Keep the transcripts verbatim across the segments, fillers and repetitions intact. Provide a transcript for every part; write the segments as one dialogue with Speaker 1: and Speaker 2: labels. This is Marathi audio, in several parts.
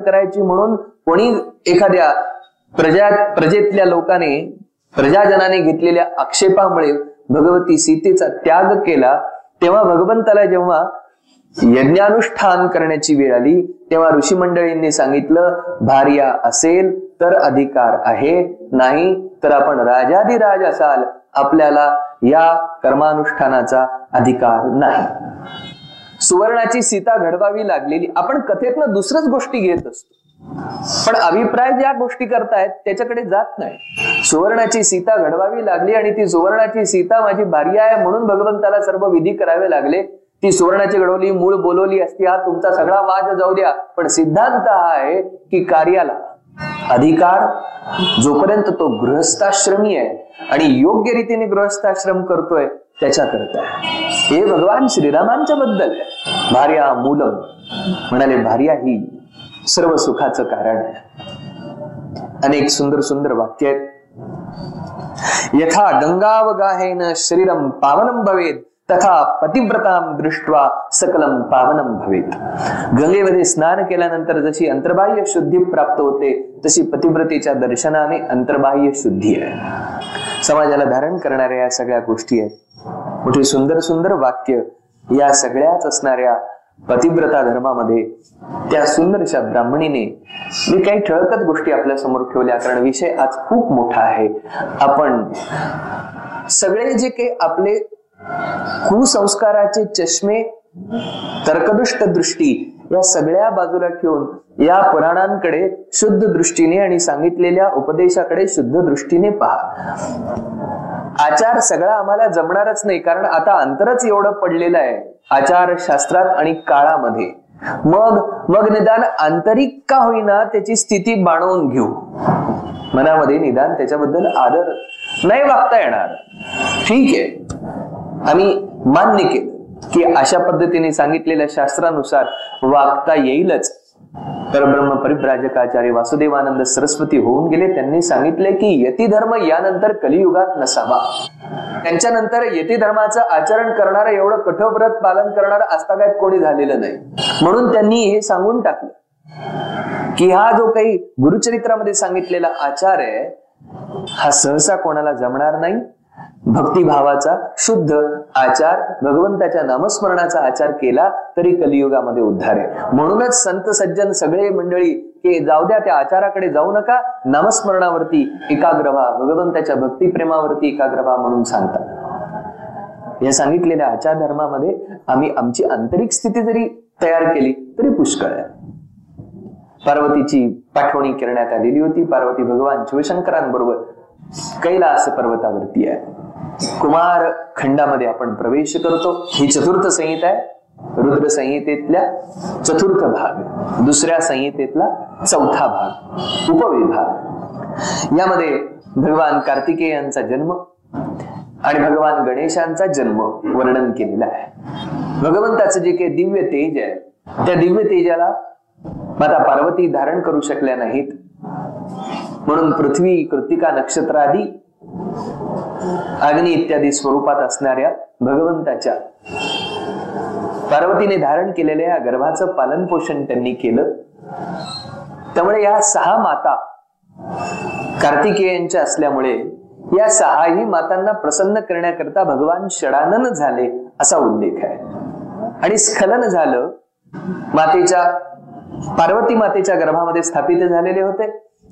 Speaker 1: करायची म्हणून कोणी एखाद्या प्रजा प्रजेतल्या लोकाने प्रजाजनाने घेतलेल्या आक्षेपामुळे भगवती सीतेचा त्याग केला, तेव्हा भगवंताला जेव्हा यज्ञानुष्ठान करण्याची वेळ आली तेव्हा ऋषी मंडळींनी सांगितलं, भार्या असेल तर अधिकार आहे, नाही तर आपण राजाधिराज असाल, आपल्याला या कर्मानुष्ठानाचा अधिकार नाही. सुवर्णाची सीता घडवावी लागलेली. आपण कथेतनं दुसरंच गोष्टी घेत असतो, पण अभिप्राय ज्या गोष्टी करतायत त्याच्याकडे जात नाही. सुवर्णाची सीता घडवावी लागली आणि ती सुवर्णाची सीता माझी भार्या आहे म्हणून भगवंताला सर्व विधी करावे लागले. ती सुवर्णाची घडवली, मूळ बोलवली असती, हा तुमचा सगळा वाद जाऊ द्या, पण सिद्धांत हा आहे की कार्याला अधिकार जोपर्यंत तो गृहस्थाश्रमी आहे आणि योग्य रीतीने गृहस्थाश्रम करतोय त्याच्याकरता हे भगवान श्रीरामांच्या बद्दल आहे. भार्या मूलम म्हणाले, भार्या ही सर्व सुखाचं कारण आहे. अनेक सुंदर सुंदर वाक्य आहेत. यथा गंगावगाहेन शरीरम पावनम भवेत तथा पतिव्रताम दृष्ट्वा सकलम पावनम भवेत. गंगेमध्ये स्नान केल्यानंतर जशी अंतर्बाह्य शुद्धी प्राप्त होते तशी पतिव्रतेच्या दर्शनाने अंतर्बाह्य शुद्धी आहे. समाजाला धारण करणाऱ्या या सगळ्या गोष्टी आहेत. मोठी सुंदर सुंदर वाक्य या सगळ्याच असणाऱ्या पतिव्रता धर्मामध्ये त्या सुंदरशा ब्राह्मणीने मी काही ठळकच गोष्टी आपल्या समोर ठेवल्या, कारण विषय आज खूप मोठा आहे. आपण सगळे जे काही आपले कुसंस्काराचे चष्मे, तर्कदुष्ट दृष्टी या सगळ्या बाजूला ठेवून या पुराणांकडे शुद्ध दृष्टीने आणि सांगितलेल्या उपदेशाकडे शुद्ध दृष्टीने पहा. आचार सगळा आम्हाला जमणारच नाही, कारण आता अंतरच एवढं पडलेलं आहे आचार शास्त्रात आणि काळामध्ये. मग मग निदान आंतरिक का होईना त्याची स्थिती बाणवून घेऊ. मनामध्ये निदान त्याच्याबद्दल आदर नाही वागता येणार. ठीक आहे, आम्ही मान्य केलं की अशा पद्धतीने सांगितलेल्या शास्त्रानुसार वागता येईलच. परब्रह्म परिव्राजकाचार्य वासुदेवानंद सरस्वती होऊन गेले. त्यांनी सांगितले की यती धर्म यानंतर कलियुगात नसावा. त्यांच्यानंतर यती धर्माचं आचरण करणारं, एवढं कठोर व्रत पालन करणारं आजतागायत कोणी झालेलं नाही. म्हणून त्यांनी हे सांगून टाकलं की हा जो काही गुरुचरित्रामध्ये सांगितलेला आचार आहे हा सहसा कोणाला जमणार नाही. भक्तिभावाचा शुद्ध आचार, भगवंताच्या नामस्मरणाचा आचार केला तरी कलियुगामध्ये उद्धार आहे. म्हणूनच संत सज्जन सगळे मंडळी की जाऊ द्या, त्या आचाराकडे जाऊ नका, नामस्मरणावरती एकाग्र व्हा, भगवंताच्या भक्तिप्रेमावरती एकाग्र व्हा म्हणून सांगतात. या सांगितलेल्या आचार धर्मामध्ये आम्ही आमची आंतरिक स्थिती जरी तयार केली तरी पुष्कळ आहे. पार्वतीची पाठवणी करण्यात आलेली होती. पार्वती भगवान शिवशंकरांबरोबर कैलास पर्वतावरती आहे. कुमार खंडामध्ये आपण प्रवेश करतो. ही चतुर्थ संहिता आहे. रुद्र संहितेतल्या चतुर्थ भाग, दुसऱ्या संहितेतला चौथा भाग, उपविभाग. यामध्ये भगवान कार्तिकेयांचा जन्म आणि भगवान गणेशांचा जन्म वर्णन केलेला आहे. भगवंताचं जे काही दिव्य तेज आहे त्या दिव्य तेजाला माता पार्वती धारण करू शकल्या नाहीत. म्हणून पृथ्वी, कृत्तिका नक्षत्र आदी अग्नी इत्यादी स्वरूपात असणाऱ्या भगवंताच्या पार्वतीने धारण केलेल्या गर्भाचं पालन पोषण त्यांनी केलं. त्यामुळे या सहा माता कार्तिकेयांच्या असल्यामुळे या सहाही मातांना प्रसन्न करण्याकरता भगवान षडानन झाले असा उल्लेख आहे. आणि स्खलन झालं, मातेच्या पार्वती मातेच्या गर्भामध्ये स्थापित झालेले होते,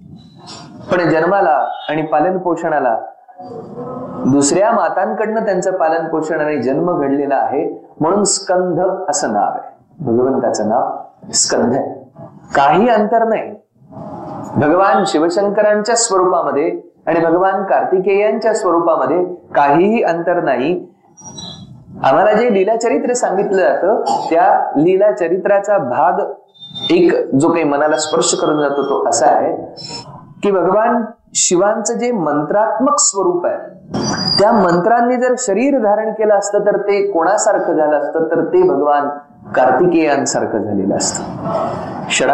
Speaker 1: पण जन्माला आणि पालन पोषणाला दुसऱ्या मातांकडनं त्यांचं पालन पोषण आणि जन्म घडलेला आहे. म्हणून स्कंध असं नाव आहे. भगवंताचं नाव स्कंध आहे. काही अंतर नाही भगवान शिवशंकरांच्या स्वरूपामध्ये आणि भगवान कार्तिकेयांच्या स्वरूपामध्ये, काहीही अंतर नाही. आम्हाला जे लीला चरित्र सांगितलं जातं त्या लीला चरित्राचा भाग एक जो काही मनाला स्पर्श करून जातो तो असा आहे की भगवान शिवांचं जे मंत्रात्मक स्वरूप आहे त्या मंत्रांनी जर शरीर धारण केलं असतं तर ते कोणासारखं झालं असतं, तर ते भगवान कार्तिकेयांसारखं झालेलं असतं,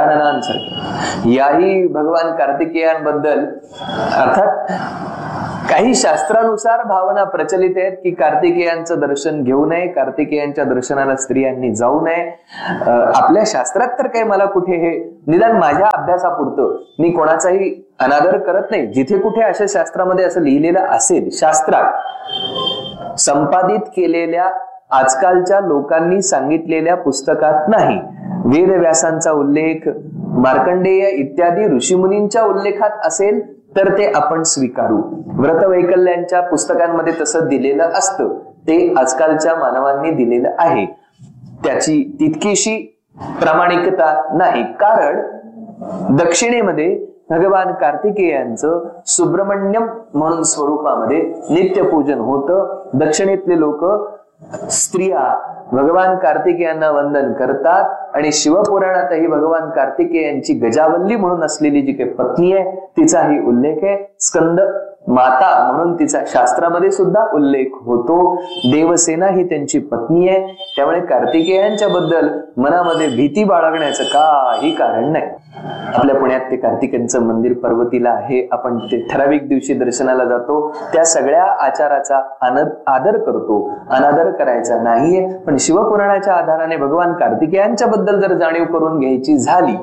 Speaker 1: षडाननांसारखं. याही भगवान कार्तिकेयांबद्दल अर्थात काही शास्त्रानुसार भावना प्रचलित आहेत की कार्तिकेयांचं दर्शन घेऊ नये, कार्तिकेयांच्या दर्शनाला स्त्रियांनी जाऊ नये. आपल्या शास्त्रात तर काही मला कुठे हे, निदान माझ्या अभ्यासापुरतं, मी कोणाचाही अनादर करत नाही, जिथे कुठे अशा शास्त्रामध्ये असं लिहिलेलं असेल, शास्त्रात संपादित केलेल्या आजकालच्या लोकांनी सांगितलेल्या पुस्तकात नाही. वेदव्यासांचा उल्लेख, मार्कंडेय इत्यादी ऋषीमुनींच्या उल्लेखात असेल तर ते आपण स्वीकारू. व्रतवैकल्यांच्या पुस्तकांमध्ये तसं दिलेलं असतं, ते आजकालच्या मानवांनी दिलेलं आहे, त्याची तितकीशी प्रामाणिकता नाही. कारण दक्षिणेमध्ये भगवान कार्तिकेयांचं सुब्रमण्यम म्हणून स्वरूपामध्ये नित्यपूजन होतं. दक्षिणेतले लोक स्त्रिया भगवान कार्तिकेयांना वंदन करतात आणि शिवपुराणातही भगवान कार्तिकेयांची गजावल्ली म्हणून असलेली जी काही पत्नी आहे तिचाही उल्लेख आहे. स्कंद माता म्हणून तिचा शास्त्रामध्ये सुद्धा उल्लेख होतो. देवसेना ही त्यांची पत्नी आहे. त्यामुळे कार्तिकेयांच्या बद्दल मनामध्ये भीती बाळगण्याचं काही कारण नाही. आपल्या पुण्यात ते कार्तिकेयांचं मंदिर पर्वतीला आहे, आपण ते ठराविक दिवशी दर्शनाला जातो, त्या सगळ्या आचाराचा आदर करतो, अनादर करायचा नाहीये. पण शिवपुराणाच्या आधाराने भगवान कार्तिकेयांच्या बद्दल जर जाणीव करून घ्यायची झाली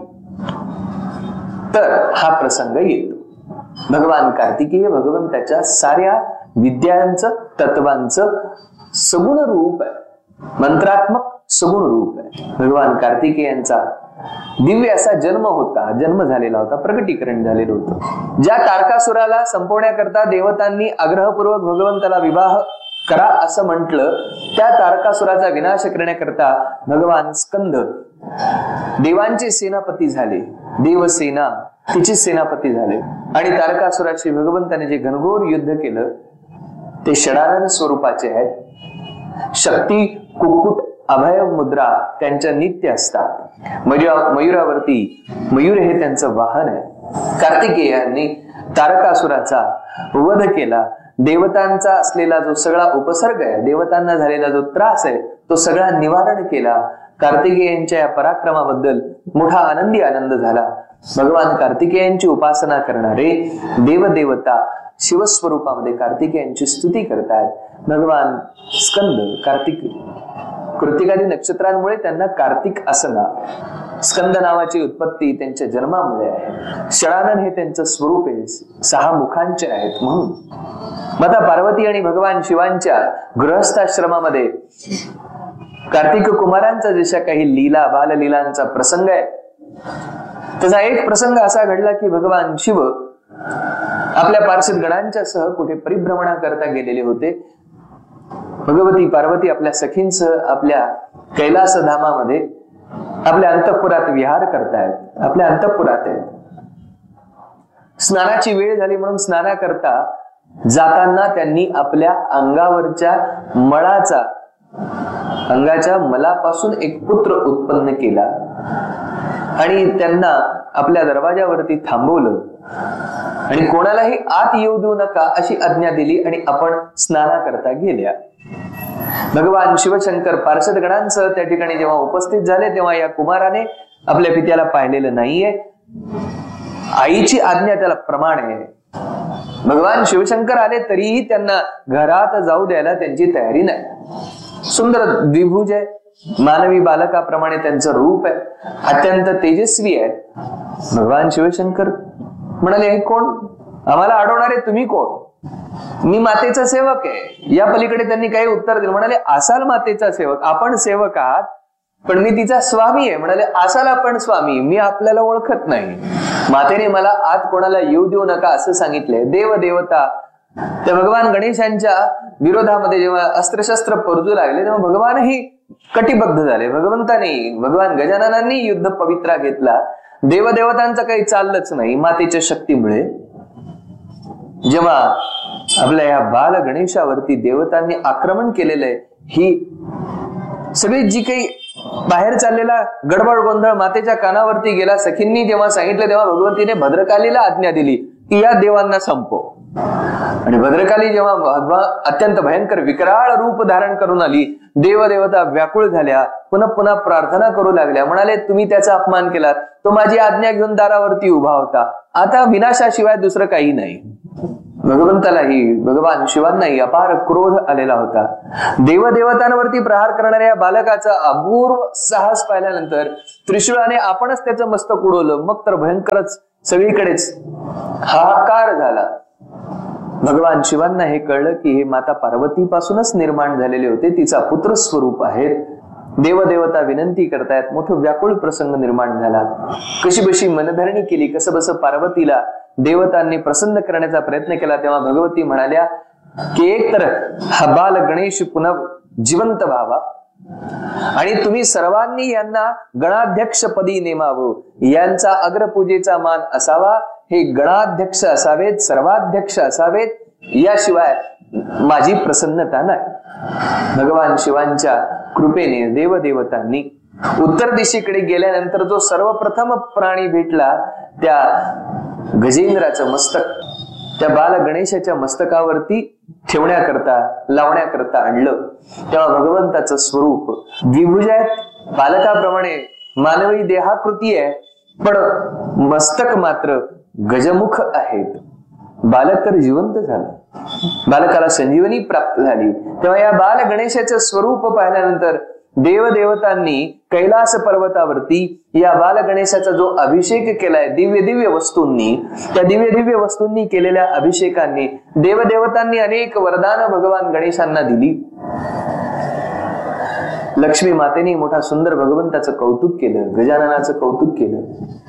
Speaker 1: तर हा प्रसंग येतो. भगवान कार्तिकेय भगवंताच्या साऱ्या विद्यांचं, तत्वांचं सगुण रूप आहे, मंत्रात्मक सगुण रूप आहे. भगवान कार्तिकेयांचा दिव्य असा जन्म होता, जन्म झालेला होता, प्रकटीकरण झालेलं होतं. ज्या तारकासुराला संपवण्याकरता देवतांनी आग्रहपूर्वक भगवंताला विवाह करा असं म्हटलं, त्या तारकासुराचा विनाश करण्याकरता भगवान स्कंद देवांचे सेनापती झाले. देवसेना तिचे सेनापती झाले आणि तारकासुराशी भगवंताने जे घनघोर युद्ध केलं ते षडानन स्वरूपाचे आहेत. शक्ती, कुक्कुट, अभय मुद्रा त्यांच्या नित्य असतात. मयुरावरती मयूर हे त्यांचं वाहन आहे. कार्तिकेयांनी तारकासुराचा वध केला. देवतांचा असलेला जो सगळा उपसर्ग आहे, देवतांना झालेला जो त्रास आहे, तो सगळा निवारण केला. कार्तिकेयांच्या या पराक्रमाबद्दल मोठा आनंदी आनंद झाला. भगवान कार्तिकेयांची उपासना करणारे देवदेवता शिवस्वरूपामध्ये कार्तिकेयांची स्तुती करतात. भगवान स्कंद कार्तिक कृतिकादी नक्षत्रांमुळे त्यांना कार्तिक असं नाव. स्कंद नावाची उत्पत्ती त्यांच्या जन्मामुळे आहे. षडानन हे त्यांचं स्वरूप आहे, सहा मुखांचे आहेत म्हणून. माता पार्वती आणि भगवान शिवांच्या गृहस्थाश्रमामध्ये कार्तिक कुमारांचा जशा काही लीला, बाललीलांचा प्रसंग आहे, त्याचा एक प्रसंग असा घडला की भगवान शिव आपल्या पार्षद गणांच्या सह कुठे परिभ्रमणा करता गेलेले होते. भगवती पार्वती आपल्या सखींसह आपल्या कैलास धामामध्ये आपल्या अंतःपुरात विहार करतायत, आपल्या अंतःपुरात आहेत. स्नानाची वेळ झाली म्हणून स्नाना करता जाताना त्यांनी आपल्या अंगावरच्या मळाचा, अंगाच्या मलापासून एक पुत्र उत्पन्न केला आणि त्यांना आपल्या दरवाजावरती थांबवलं आणि कोणालाही आत येऊ देऊ नका अशी आज्ञा दिली आणि आपण स्नाना करता गेल्या. भगवान शिवशंकर पार्षद गणांसह त्या ठिकाणी जेव्हा उपस्थित झाले तेव्हा या कुमाराने आपल्या पित्याला पाहिलेलं नाहीये. आईची आज्ञा त्याला प्रमाण आहे. भगवान शिवशंकर आले तरीही त्यांना घरात जाऊ द्यायला त्यांची तयारी नाही. सुंदर द्विभुज आहे, मानवी बालकाप्रमाणे त्यांचं रूप आहे, अत्यंत तेजस्वी आहे. भगवान शिवशंकर म्हणाले, हे कोण? आम्हाला अडवणारे तुम्ही कोण? मी मातेचा सेवक आहे. या पलीकडे त्यांनी काही उत्तर दिलं. म्हणाले, असाल मातेचा सेवक? आपण सेवक आहात पण मी तिचा स्वामी आहे. म्हणाले, असाल आपण स्वामी, मी आपल्याला ओळखत नाही. मातेने मला आत कोणाला येऊ देऊ नका असं सांगितलंय. देव देवता त्या भगवान गणेशांच्या विरोधामध्ये जेव्हा अस्त्रशस्त्र परजू लागले तेव्हा भगवानही कटिबद्ध झाले. भगवंताने, भगवान गजाननांनी युद्ध पवित्रा घेतला. देवदेवतांचं काही चाललंच नाही मातेच्या शक्तीमुळे. जेव्हा आपल्या या बाल गणेशावरती देवतांनी आक्रमण केलेलं आहे, ही सगळी जी काही बाहेर चाललेला गडबड गोंधळ मातेच्या कानावरती गेला. सखींनी जेव्हा सांगितलं तेव्हा भगवंतीने भद्रकालीला आज्ञा दिली की या देवांना संपव. आणि भद्रकाली जेव्हा अत्यंत भयंकर विकराळ रूप धारण करून आली, देवदेवता व्याकुळ झाल्या, पुन्हा पुन्हा प्रार्थना करू लागल्या. म्हणाले, तुम्ही त्याचा अपमान केलात, तो माझी आज्ञा घेऊन दारावरती उभा होता, आता विनाशाशिवाय दुसरं काही नाही. भगवंतालाही भगवान शिवांनाही अपार क्रोध आलेला होता. देवदेवतांवरती प्रहार करणाऱ्या बालकाचा अपूर्व साहस पाहिल्यानंतर त्रिशूळाने आपणच त्याचं मस्तक उडवलं. मग तर भयंकरच सगळीकडेच हाहाकार झाला. भगवान शिवांना हे कळलं की हे माता पार्वतीपासूनच निर्माण झालेले होते, तिचा पुत्र स्वरूप आहेत. देवदेवता विनंती करतायत. मोठं व्याकुळ प्रसंग निर्माण झाला. कशी बशी मनधरणी केली, कसं बस पार्वतीला देवतांनी प्रसन्न करण्याचा प्रयत्न केला. तेव्हा भगवती म्हणाल्या की एक तर हा बाल गणेश पुन्हा जिवंत व्हावा आणि तुम्ही सर्वांनी यांना गणाध्यक्षपदी नेमावं, यांचा अग्रपूजेचा मान असावा. हे गणाध्यक्ष असावेत, सर्वाध्यक्ष असावेत, याशिवाय माझी प्रसन्नता नाही. भगवान शिवांच्या कृपेने देवदेवतांनी उत्तर दिशेकडे गेल्यानंतर जो सर्वप्रथम प्राणी भेटला त्या गजेंद्राचं मस्तक त्या बाल गणेशाच्या मस्तकावरती ठेवण्याकरता लावण्याकरता आणलं. तेव्हा भगवंताचं स्वरूप द्विभुज आहेत, बालकाप्रमाणे मानवी देहाकृती आहे, पण मस्तक मात्र गजमुख आहेत. बालक तर जिवंत झालं, बालकाला संजीवनी प्राप्त झाली. तेव्हा या बाल गणेशाचं स्वरूप पाहिल्यानंतर देवदेवतांनी कैलास पर्वतावरती या बाल गणेशाचा जो अभिषेक केलाय दिव्य दिव्य वस्तूंनी, त्या दिव्य दिव्य वस्तूंनी केलेल्या अभिषेकांनी देवदेवतांनी अनेक वरदान भगवान गणेशांना दिली. लक्ष्मी मातेने मोठा सुंदर भगवंताचं कौतुक केलं, गजाननाचं कौतुक केलं.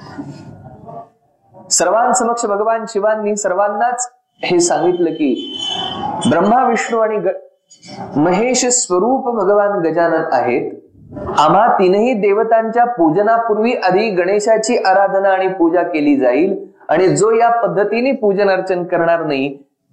Speaker 1: सर्वांसमक्ष भगवान शिवांनी सर्वांनाच हे सांगितलं की ब्रह्मा विष्णू आणि महेश स्वरूप भगवान गजानन आहेत. आम्हा तीनही देवतांच्या पूजनापूर्वी आधी गणेशाची आराधना आणि पूजा केली जाईल आणि जो या पद्धतीने पूजन अर्चन करणार नाही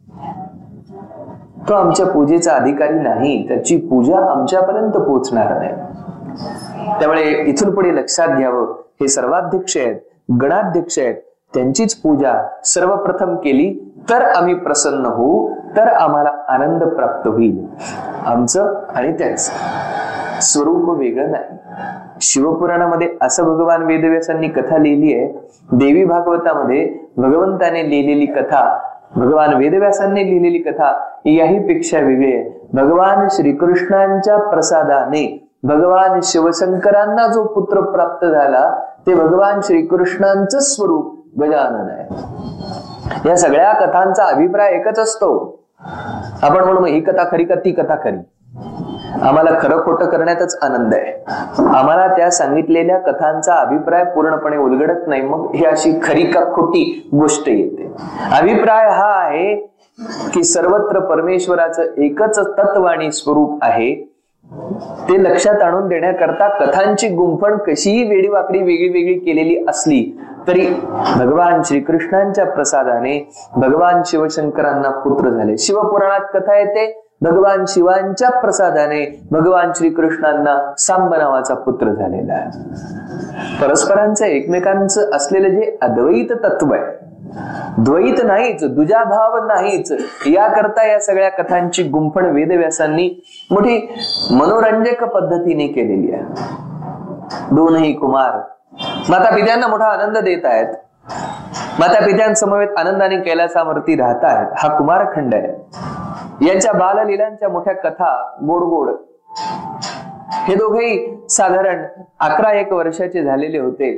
Speaker 1: तो आमच्या पूजेचा अधिकारी नाही, त्याची पूजा आमच्यापर्यंत पोहोचणार नाही. त्यामुळे इथून पुढे लक्षात घ्यावं, हे सर्वाध्यक्ष आहेत, गणाध्यक्ष आहेत, त्यांचीच पूजा सर्वप्रथम केली तर आम्ही प्रसन्न होऊ, तर आम्हाला आनंद प्राप्त होईल. आमचं आणि त्यांचं स्वरूप वेगळं नाही. शिवपुराणामध्ये असं भगवान वेदव्यासांनी कथा लिहिली आहे. देवी भागवतामध्ये भगवंताने लिहिलेली कथा, भगवान वेदव्यासांनी लिहिलेली कथा याही पेक्षा वेगळी आहे. भगवान श्रीकृष्णांच्या प्रसादाने भगवान शिवशंकरांना जो पुत्र प्राप्त झाला ते भगवान श्रीकृष्णांचं स्वरूप गजानन आहे. या सगळ्या कथांचा अभिप्राय एकच असतो. आपण म्हणू ही कथा खरी का ती कथा खरी, आम्हाला खरं खोटं करण्यातच आनंद आहे. आम्हाला त्या सांगितलेल्या कथांचा अभिप्राय पूर्णपणे उलगडत नाही, मग ही अशी खरी का खोटी गोष्ट येते. अभिप्राय हा आहे की सर्वत्र परमेश्वराचं एकच तत्व आणि स्वरूप आहे. ते लक्षात आणून देण्याकरता कथांची गुंफण कशीही वेडीवाकडी वेगळी वेगळी केलेली असली तरी भगवान श्रीकृष्णांच्या प्रसादाने भगवान शिवशंकरांना पुत्र झाले. शिवपुराणात कथा येते भगवान शिवांच्या प्रसादाने भगवान श्रीकृष्णांना सांब नावाचा पुत्र झालेला आहे. परस्परांचं एकमेकांचं असलेलं जे अद्वैत तत्व आहे, द्वैत नाहीच, दुजाभाव नाहीच, याकरता या सगळ्या कथांची गुंफण वेदव्यासांनी मोठी मनोरंजक पद्धतीने केलेली आहे. दोनही कुमार माता पित्यांना मोठा आनंद देत आहेत, माता पित्यांसमवेत आनंदाने कैलासावरती राहत आहेत. हा कुमारखंड आहे. यांच्या बाललीलांच्या मोठ्या कथा गोड गोड. हे दोघेही साधारण अकरा एक वर्षाचे झालेले होते.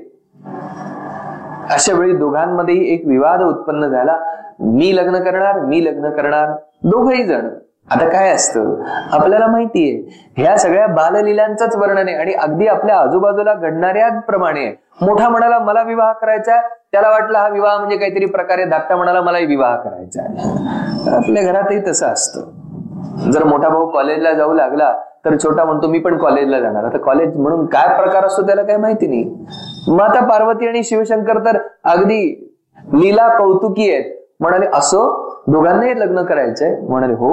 Speaker 1: अशा वेळी दोघांमध्येही एक विवाद उत्पन्न झाला. मी लग्न करणार, मी लग्न करणार, दोघही जण. आता काय असतं आपल्याला माहितीये, ह्या सगळ्या बाललीलांचंच वर्णन आहे आणि अगदी आपल्या आजूबाजूला घडणाऱ्या प्रमाणे. मोठा म्हणाला मला विवाह करायचा, त्याला वाटलं हा विवाह म्हणजे काहीतरी प्रकारे, धाकटा म्हणाला मलाही विवाह करायचा आहे. आपल्या घरातही तसं असतं. जर मोठा भाऊ कॉलेजला जाऊ लागला तर छोटा म्हणतो मी पण कॉलेजला जाणार. आता कॉलेज म्हणून काय प्रकार असतो त्याला काही माहिती नाही. माता पार्वती आणि शिवशंकर तर अगदी लीला कौतुकी आहेत. म्हणाले असो दोघांनाही लग्न करायचंय. म्हणाले हो.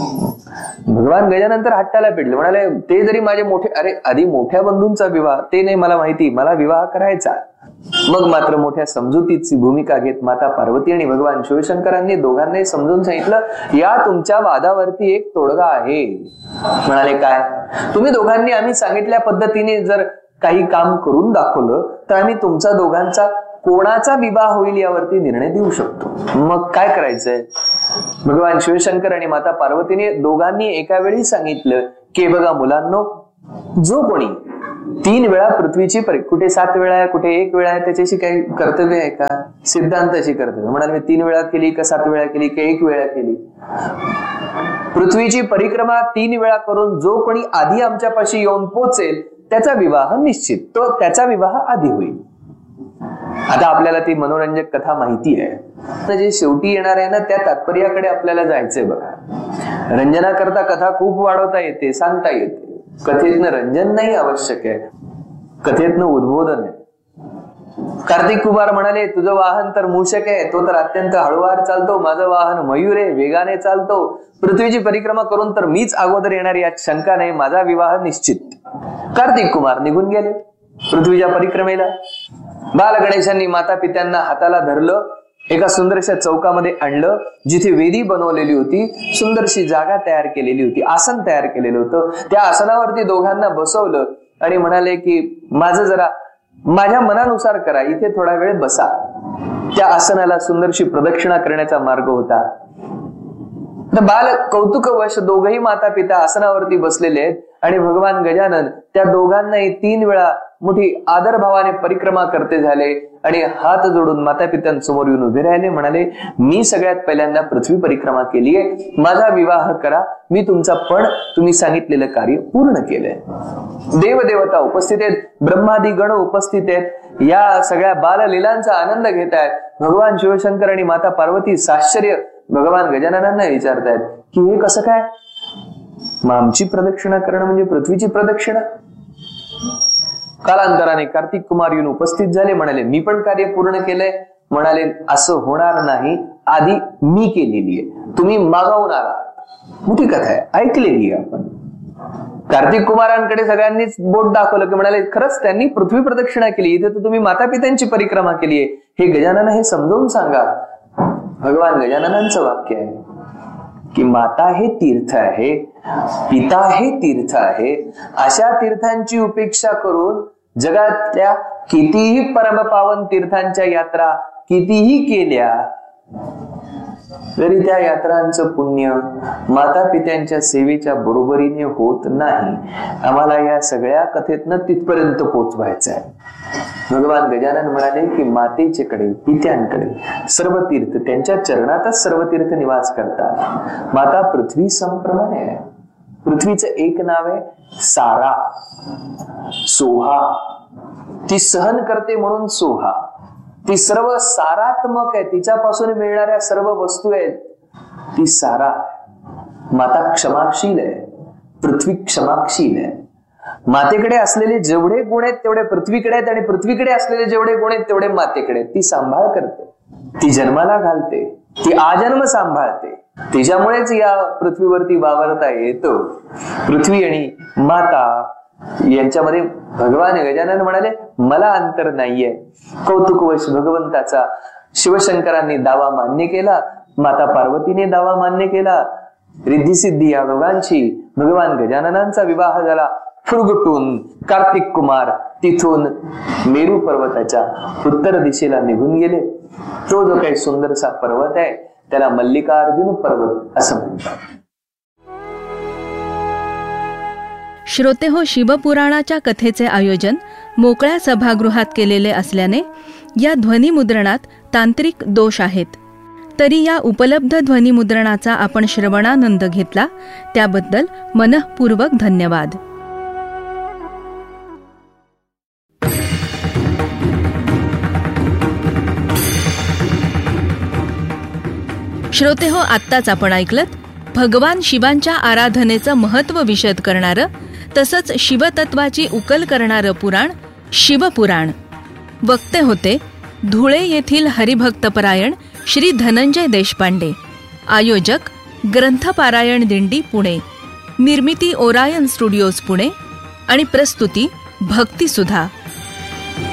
Speaker 1: भगवान गजानंतर हट्टाला पेटले. म्हणाले ते जरी माझे मोठे, अरे आधी मोठ्या बंधूंचा विवाह ते नाही मला माहिती, मला विवाह करायचा. मग मात्र मोठ्या समजुतीची भूमिका घेत माता पार्वती आणि भगवान शिवशंकरांनी दोघांनाही समजून सांगितलं या तुमच्या वादावरती एक तोडगा आहे. म्हणाले काय? तुम्ही दोघांनी आम्ही सांगितल्या पद्धतीने जर काही काम करून दाखवलं तर आम्ही तुमचा दोघांचा कोणाचा विवाह होईल यावरती निर्णय देऊ शकतो. मग काय करायचंय? भगवान शिवशंकर आणि माता पार्वतीने दोघांनी एका वेळी सांगितलं की बघा मुलांनो, जो कोणी तीन वेळा पृथ्वीची परी, कुठे सात वेळा आहे कुठे एक वेळा आहे, त्याच्याशी काही कर्तव्य आहे का? सिद्धांताची कर्तव्य. म्हणाल मी तीन वेळा केली का सात वेळा केली का एक वेळा केली? पृथ्वीची परिक्रमा तीन वेळा करून जो कोणी आधी आमच्यापाशी येऊन पोचेल त्याचा विवाह निश्चित, तो त्याचा विवाह आधी होईल. आता आपल्याला ती मनोरंजक कथा माहिती आहे, जे शेवटी येणार आहे ना त्या तात्पर्याकडे आपल्याला जायचंय. बघा, रंजना करता कथा खूप वाढवता येते, सांगता येते. कथेतनं रंजन नाही आवश्यक आहे, कथेतनं उद्बोधन आहे. कार्तिक कुमार म्हणाले, तुझं वाहन तर मूषक आहे, तो तर अत्यंत हळूवार चालतो, माझं वाहन मयूर आहे, वेगाने चालतो. पृथ्वीची परिक्रमा करून तर मीच अगोदर येणार यात शंका नाही, माझा विवाह निश्चित. कार्तिक कुमार निघून गेले पृथ्वीच्या परिक्रमेला. बाल गणेशांनी माता पित्यांना हाताला धरलं, एका सुंदरशा चौकामध्ये आणलं, जिथे वेदी बनवलेली होती, सुंदरशी जागा तयार केलेली होती, आसन तयार केलेलं होतं. त्या आसनावरती दोघांना बसवलं आणि म्हणाले की माझं जरा माझ्या मनानुसार करा, इथे थोडा वेळ बसा. त्या आसनाला सुंदरशी प्रदक्षिणा करण्याचा मार्ग होता. बाल कौतुकवश दोघही माता पिता आसनावरती बसलेले आहेत आणि भगवान गजानन त्या दोघांनाही तीन वेळा मोठी आदरभावाने परिक्रमा करते झाले आणि हात जोडून माता पित्यांसमोर येऊन उभे राहिले. म्हणाले, मी सगळ्यात पहिल्यांदा पृथ्वी परिक्रमा केली आहे, माझा विवाह करा, मी तुमचा पण तुम्ही सांगितलेलं कार्य पूर्ण केलंय. देवदेवता उपस्थित आहेत, ब्रह्मादी गण उपस्थित आहेत, या सगळ्या बाललीलांचा आनंद घेत आहेत. भगवान शिवशंकर आणि माता पार्वती साश्चर्य भगवान गजाननांना विचारतायत की हे कसं काय? मग आमची प्रदक्षिणा करणं म्हणजे पृथ्वीची प्रदक्षिणा? कालांतराने कार्तिक कुमार येऊन उपस्थित झाले. म्हणाले, मी पण कार्य पूर्ण केलंय. म्हणाले, असं होणार नाही, आधी मी केलेली आहे, तुम्ही मागावून आला. मोठी कथा आहे, ऐकलेली आहे आपण. कार्तिक कुमारांकडे सगळ्यांनीच बोट दाखवलं की म्हणाले, खरंच त्यांनी पृथ्वी प्रदक्षिणा केली, इथे तर तुम्ही माता पित्यांची परिक्रमा केली आहे, हे गजानन हे समजावून सांगा. भगवान गजाननांचं वाक्य आहे की माता हे तीर्थ आहे, पिता हे तीर्थ आहे. अशा तीर्थांची उपेक्षा करून जगातल्या कितीही परमपावन तीर्थांच्या यात्रा कितीही केल्या तरी त्या यात्रांचं पुण्य माता पित्यांच्या सेवेच्या बरोबरीने होत नाही. आम्हाला या सगळ्या कथेतनं तिथपर्यंत पोचवायचं आहे. भगवान गजानन म्हणाले की मातेच्याकडे पित्यांकडे सर्व तीर्थ, त्यांच्या चरणातच सर्व तीर्थ निवास करतात. माता पृथ्वी समप्रमाणे आहे. पृथ्वीचं एक नाव आहे सारा, सोहा. ती सहन करते म्हणून सोहा. ती सर्व सारात्मक आहे, तिच्यापासून मिळणाऱ्या सर्व वस्तू आहेत, ती सारा. माता क्षमाशील आहे, पृथ्वी क्षमाशील आहे. मातेकडे असलेले जेवढे गुण आहेत तेवढे पृथ्वीकडे आहेत आणि पृथ्वीकडे असलेले जेवढे गुण आहेत तेवढे मातेकडे. ती सांभाळ करते, ती जन्माला घालते, ती आजन्म सांभाळते. तिच्यामुळेच या पृथ्वीवरती वावरता येतो. पृथ्वी आणि माता यांच्यामध्ये भगवान गजानन म्हणाले, मला अंतर नाहीये. कौतुकवश भगवंताचा शिवशंकरांनी दावा मान्य केला, माता पार्वतीने दावा मान्य केला. रिद्धी सिद्धी या दोघांची भगवान गजाननांचा विवाह झाला. फुरगुटून कार्तिक कुमार तिथून मेरू पर्वताच्या उत्तर दिशेला निघून गेले. तो जो काही सुंदरसा पर्वत आहे त्याला मल्लिकार्जुन पर्वत असं म्हणतात.
Speaker 2: श्रोतेहो, शिवपुराणाच्या कथेचे आयोजन मोकळ्या सभागृहात केलेले असल्याने या ध्वनिमुद्रणात तांत्रिक दोष आहेत. तरी या उपलब्ध ध्वनिमुद्रणाचा आपण श्रवणानंद घेतला त्याबद्दल मनःपूर्वक धन्यवाद. श्रोतेहो, आत्ताच आपण ऐकलत भगवान शिवांच्या आराधनेचं महत्त्व विशद करणारं तसंच शिवतत्वाची उकल करणारं पुराण शिवपुराण. वक्ते होते धुळे येथील हरिभक्तपरायण श्री धनंजय देशपांडे. आयोजक ग्रंथपारायण दिंडी पुणे. निर्मिती ओरायन स्टुडिओज पुणे आणि प्रस्तुती भक्तिसुधा.